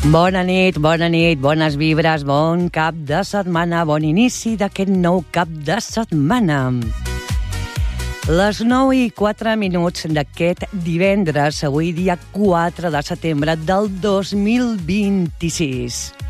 Bona nit, bones vibres, bon cap de setmana, bon inici d'aquest nou cap de setmana. Les 9:04 d'aquest divendres, avui dia 4 de setembre del 2026.